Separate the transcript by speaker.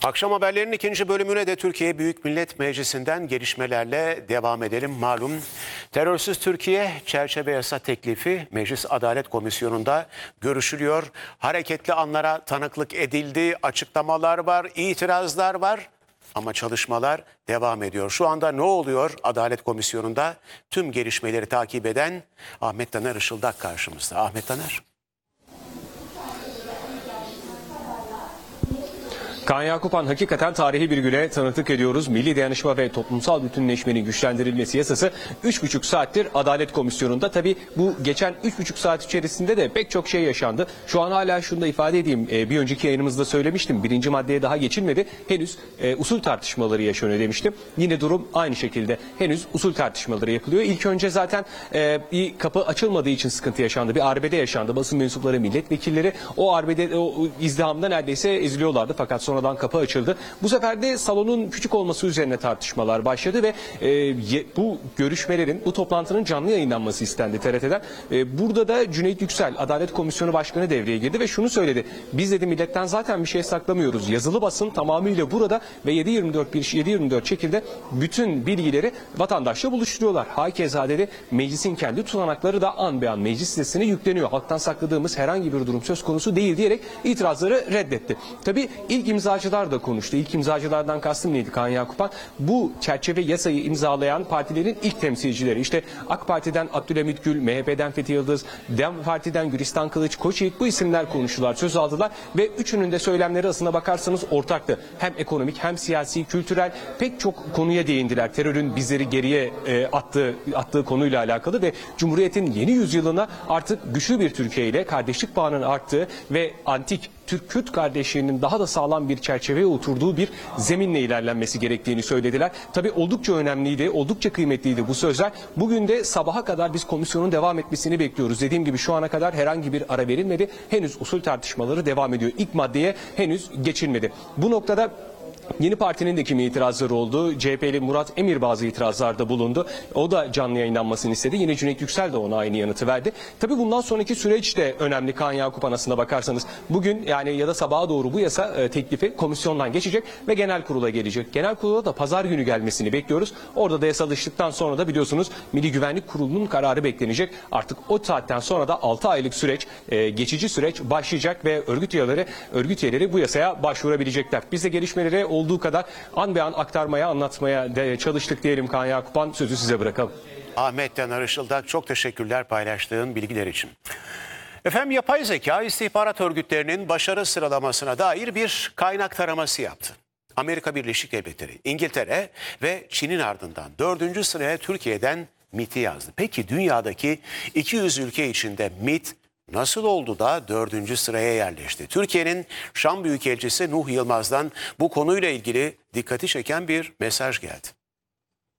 Speaker 1: Akşam haberlerinin ikinci bölümüne de Türkiye Büyük Millet Meclisi'nden gelişmelerle devam edelim. Malum terörsüz Türkiye çerçeve yasa teklifi Meclis Adalet Komisyonu'nda görüşülüyor. Hareketli anlara tanıklık edildi, açıklamalar var, itirazlar var ama çalışmalar devam ediyor. Şu anda ne oluyor Adalet Komisyonu'nda? Tüm gelişmeleri takip eden Ahmet Taner Işıldak karşımızda. Ahmet Taner.
Speaker 2: Kaan Yakupan, hakikaten tarihi bir güne tanıklık ediyoruz. Milli Dayanışma ve Toplumsal Bütünleşmenin Güçlendirilmesi Yasası 3,5 saattir Adalet Komisyonu'nda. Tabii bu geçen 3,5 saat içerisinde de pek çok şey yaşandı. Şu an hala şunu da ifade edeyim. Bir önceki yayınımızda söylemiştim. Birinci maddeye daha geçilmedi. Henüz usul tartışmaları yaşanıyor demiştim. Yine durum aynı şekilde. Henüz usul tartışmaları yapılıyor. İlk önce zaten bir kapı açılmadığı için sıkıntı yaşandı. Bir arbede yaşandı. Basın mensupları, milletvekilleri o arbede, o izdihamda neredeyse eziliyorlardı. Fakat sonradan kapı açıldı. Bu sefer de salonun küçük olması üzerine tartışmalar başladı ve bu görüşmelerin, bu toplantının canlı yayınlanması istendi TRT'den. Burada da Cüneyt Yüksel, Adalet Komisyonu Başkanı devreye girdi ve şunu söyledi. Biz dedi milletten zaten bir şey saklamıyoruz. Yazılı basın tamamıyla burada ve 7/24 şekilde bütün bilgileri vatandaşla buluşturuyorlar. Hakeza dedi meclisin kendi tutanakları da an be an meclis sitesine yükleniyor. Halktan sakladığımız herhangi bir durum söz konusu değil diyerek itirazları reddetti. Tabii ilk imzacılar da konuştu. İlk imzacılardan kastım neydi Kaan Yakupan? Bu çerçeve yasayı imzalayan partilerin ilk temsilcileri. İşte AK Parti'den Abdülhamit Gül, MHP'den Fethi Yıldız, DEM Parti'den Gülistan Kılıç, Koçyiğit, bu isimler konuştular, söz aldılar ve üçünün de söylemleri aslına bakarsanız ortaktı. Hem ekonomik hem siyasi, kültürel pek çok konuya değindiler. Terörün bizleri geriye attığı konuyla alakalı ve Cumhuriyet'in yeni yüzyılına artık güçlü bir Türkiye ile kardeşlik bağının arttığı ve antik Türk-Kürt kardeşliğinin daha da sağlam bir çerçeveye oturduğu bir zeminle ilerlenmesi gerektiğini söylediler. Tabii oldukça önemliydi, oldukça kıymetliydi bu sözler. Bugün de sabaha kadar biz komisyonun devam etmesini bekliyoruz. Dediğim gibi şu ana kadar herhangi bir ara verilmedi. Henüz usul tartışmaları devam ediyor. İlk maddeye henüz geçilmedi. Bu noktada Yeni Parti'nin de kimi itirazları oldu. CHP'li Murat Emir bazı itirazlarda bulundu. O da canlı yayınlanmasını istedi. Yine Cüneyt Yüksel de ona aynı yanıtı verdi. Tabii bundan sonraki süreç de önemli Kaan Yakupan, aslına bakarsanız. Bugün yani ya da sabaha doğru bu yasa teklifi komisyondan geçecek ve genel kurula gelecek. Genel kurula da pazar günü gelmesini bekliyoruz. Orada da yasallaştıktan sonra da biliyorsunuz Milli Güvenlik Kurulu'nun kararı beklenecek. Artık o saatten sonra da 6 aylık süreç, geçici süreç başlayacak ve örgüt üyeleri bu yasaya başvurabilecekler. Biz de gelişmeleri olduğu kadar an be an aktarmaya, anlatmaya çalıştık diyelim Kaan Yakupan. Sözü size bırakalım.
Speaker 1: Ahmet Taner Işıldak, çok teşekkürler paylaştığın bilgiler için. Efendim, yapay zeka istihbarat örgütlerinin başarı sıralamasına dair bir kaynak taraması yaptı. Amerika Birleşik Devletleri, İngiltere ve Çin'in ardından 4. sıraya Türkiye'den MİT'i yazdı. Peki dünyadaki 200 ülke içinde MİT nasıl oldu da 4. sıraya yerleşti? Türkiye'nin Şam Büyükelçisi Nuh Yılmaz'dan bu konuyla ilgili dikkati çeken bir mesaj geldi.